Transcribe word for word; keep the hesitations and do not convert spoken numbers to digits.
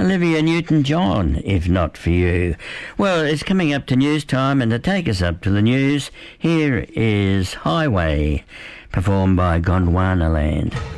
Olivia Newton-John, If Not For You. Well, it's coming up to news time, and to take us up to the news, here is Highway, performed by Gondwana Land.